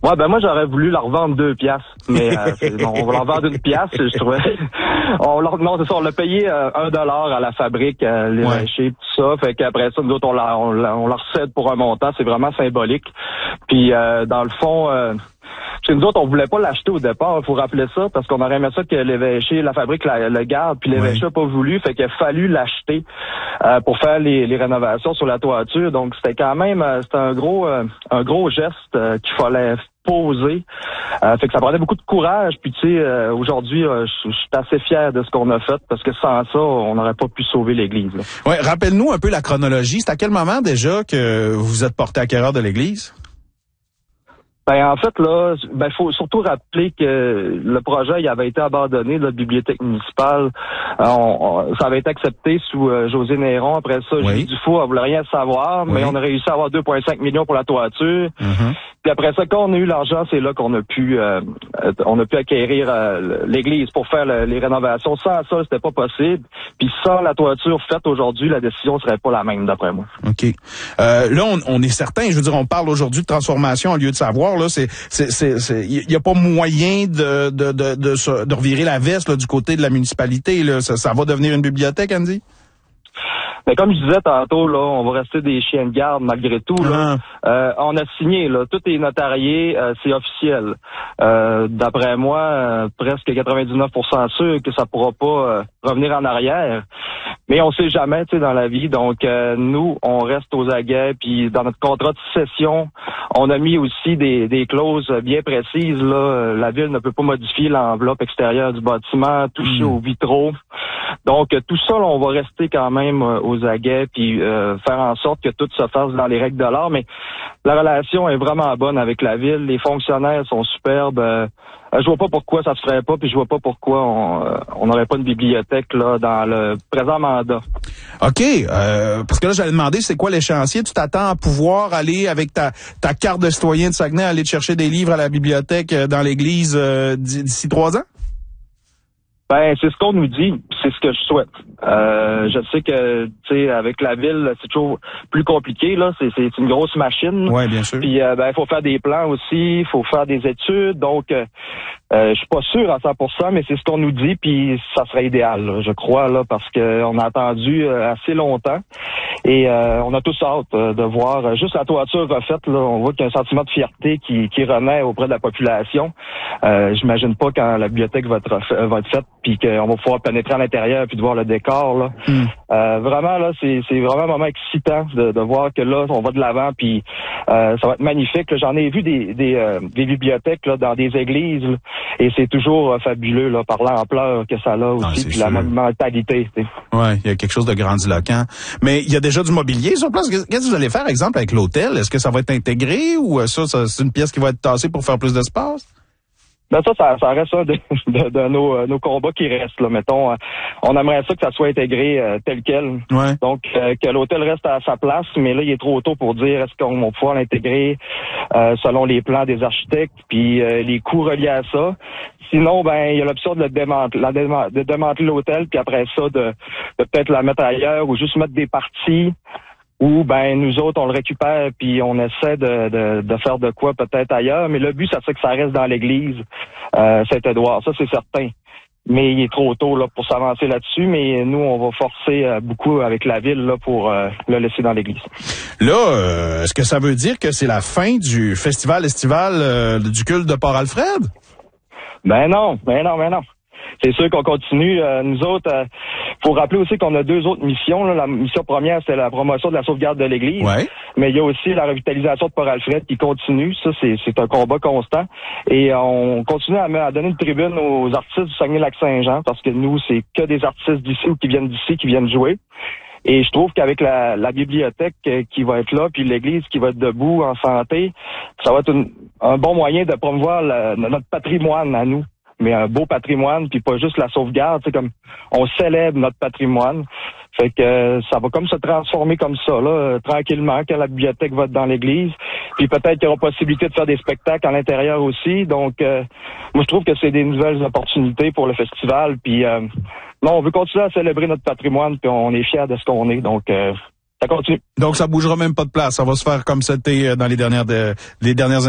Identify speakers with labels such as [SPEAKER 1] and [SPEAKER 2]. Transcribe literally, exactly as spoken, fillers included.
[SPEAKER 1] Ouais, ben moi j'aurais voulu la revendre deux piastres, mais euh, bon, on va la vendre une piastre, je trouvais. on leur, non, c'est ça, on l'a payé euh, un dollar à la fabrique, euh, les
[SPEAKER 2] ouais.
[SPEAKER 1] tout ça. Fait qu'après ça, nous autres, on la, on la, on la recède pour un montant. C'est vraiment symbolique. Puis euh, dans le fond, euh, chez nous autres, on voulait pas l'acheter au départ. Il faut rappeler ça parce qu'on aurait aimé ça que l'évêché, la fabrique la, le garde, puis l'évêché n'a pas voulu. Fait qu'il a fallu l'acheter euh, pour faire les, les rénovations sur la toiture. Donc c'était quand même, euh, c'était un gros, euh, un gros geste euh, qu'il fallait poser. Euh, fait que ça prenait beaucoup de courage. Puis tu sais, euh, aujourd'hui, euh, je suis assez fier de ce qu'on a fait parce que sans ça, on n'aurait pas pu sauver l'Église. Là.
[SPEAKER 2] Ouais, rappelle-nous un peu la chronologie. C'est à quel moment déjà que vous êtes porté acquéreur de l'Église?
[SPEAKER 1] Ben en fait là, ben faut surtout rappeler que le projet il avait été abandonné, la bibliothèque municipale, euh, on, on, ça avait été accepté sous euh, José Néron. Après ça,
[SPEAKER 2] oui.
[SPEAKER 1] Julie Dufault, on voulait rien savoir, oui. mais on a réussi à avoir deux virgule cinq millions pour la toiture.
[SPEAKER 2] Mm-hmm.
[SPEAKER 1] Puis après ça, quand on a eu l'argent, c'est là qu'on a pu, euh, on a pu acquérir euh, l'église pour faire le, les rénovations. Sans ça, c'était pas possible. Puis sans la toiture faite aujourd'hui, la décision serait pas la même, d'après moi.
[SPEAKER 2] Ok. Euh, là, on, on est certain. Je veux dire, on parle aujourd'hui de transformation au lieu de savoir. Là, c'est, c'est, c'est, c'est, y a pas moyen de de de de, de revirer la veste là, du côté de la municipalité. Là, ça, ça va devenir une bibliothèque, Andy?
[SPEAKER 1] Mais comme je disais tantôt, là, on va rester des chiens de garde malgré tout. Là. Ah. Euh, on a signé, là, tout est notarié, euh, c'est officiel. Euh, d'après moi, euh, presque quatre-vingt-dix-neuf pour cent sûr que ça pourra pas euh, revenir en arrière. Mais on sait jamais, tu sais, dans la vie. Donc, euh, nous, on reste aux aguets. Puis, dans notre contrat de cession, on a mis aussi des, des clauses bien précises. Là, la ville ne peut pas modifier l'enveloppe extérieure du bâtiment, toucher mmh. aux vitraux. Donc, tout ça, là, on va rester quand même euh, aux aguets puis euh, faire en sorte que tout se fasse dans les règles de l'art. Mais la relation est vraiment bonne avec la ville. Les fonctionnaires sont superbes. Euh, je vois pas pourquoi ça se ferait pas, puis je vois pas pourquoi on euh, on n'aurait pas une bibliothèque là dans le présent mandat.
[SPEAKER 2] OK. Euh, parce que là, j'allais demander, c'est quoi l'échéancier? Tu t'attends à pouvoir aller avec ta ta carte de citoyen de Saguenay, aller te chercher des livres à la bibliothèque dans l'église euh, d'ici trois ans?
[SPEAKER 1] Ben, c'est ce qu'on nous dit, c'est ce que je souhaite. Euh, je sais que, tu sais, avec la ville, c'est toujours plus compliqué, là. C'est, c'est une grosse machine.
[SPEAKER 2] Ouais, bien sûr.
[SPEAKER 1] Puis, euh, ben, il faut faire des plans aussi, il faut faire des études. Donc, euh, euh, je suis pas sûr à cent pour cent, mais c'est ce qu'on nous dit, puis ça serait idéal, là, je crois, là, parce que on a attendu euh, assez longtemps. Et euh, on a tous hâte euh, de voir euh, juste la toiture refaite. Là, on voit qu'il y a un sentiment de fierté qui, qui renaît auprès de la population. Euh, j'imagine pas quand la bibliothèque va être, refa- va être faite, puis qu'on va pouvoir pénétrer à l'intérieur puis de voir le décor. Là. Mm. Euh, vraiment, là, c'est, c'est vraiment un moment excitant de, de voir que là, on va de l'avant, puis euh, ça va être magnifique. Là. J'en ai vu des, des, euh, des bibliothèques là, dans des églises, là, et c'est toujours euh, fabuleux là, par l'ampleur que ça a aussi, puis la monumentalité.
[SPEAKER 2] Oui, il y a quelque chose de grandiloquent. Mais il y a déjà du mobilier sur place. Qu'est-ce que vous allez faire, exemple, avec l'hôtel? Est-ce que ça va être intégré ou ça, ça c'est une pièce qui va être tassée pour faire plus d'espace?
[SPEAKER 1] Ben ça, ça, ça reste un de, de, de nos, euh, nos combats qui restent, là. Mettons, euh, on aimerait ça que ça soit intégré euh, tel quel.
[SPEAKER 2] Ouais.
[SPEAKER 1] Donc, euh, que l'hôtel reste à sa place, mais là, il est trop tôt pour dire est-ce qu'on va pouvoir l'intégrer euh, selon les plans des architectes, puis euh, les coûts reliés à ça. Sinon, ben, il y a l'option de le démanteler, de démanteler l'hôtel, puis après ça, de, de peut-être la mettre ailleurs ou juste mettre des parties. Ou ben nous autres, on le récupère puis on essaie de, de, de faire de quoi peut-être ailleurs. Mais le but, ça serait que ça reste dans l'église euh, Saint-Édouard. Ça, c'est certain. Mais il est trop tôt là pour s'avancer là-dessus. Mais nous, on va forcer euh, beaucoup avec la ville là pour euh, le laisser dans l'église.
[SPEAKER 2] Là, euh, est-ce que ça veut dire que c'est la fin du festival estival euh, du culte de Port-Alfred?
[SPEAKER 1] Ben non, ben non, ben non. C'est sûr qu'on continue. Euh, nous autres, euh, faut rappeler aussi qu'on a deux autres missions. Là. La mission première, c'est la promotion de la sauvegarde de l'Église.
[SPEAKER 2] Ouais.
[SPEAKER 1] Mais il y a aussi la revitalisation de Port-Alfred qui continue. Ça, c'est, c'est un combat constant. Et on continue à, à donner une tribune aux artistes du Saguenay-Lac-Saint-Jean parce que nous, c'est que des artistes d'ici ou qui viennent d'ici qui viennent jouer. Et je trouve qu'avec la, la bibliothèque qui va être là, puis l'église qui va être debout en santé, ça va être une, un bon moyen de promouvoir la, notre patrimoine à nous. Mais un beau patrimoine, puis pas juste la sauvegarde, c'est comme on célèbre notre patrimoine. Fait que euh, ça va comme se transformer comme ça, là, euh, tranquillement, quand la bibliothèque va être dans l'église. Puis peut-être qu'il y aura possibilité de faire des spectacles à l'intérieur aussi. Donc euh, moi je trouve que c'est des nouvelles opportunités pour le festival. Puis euh, non, on veut continuer à célébrer notre patrimoine, puis on est fiers de ce qu'on est. Donc euh, ça continue.
[SPEAKER 2] Donc ça bougera même pas de place. Ça va se faire comme c'était dans les dernières de, les dernières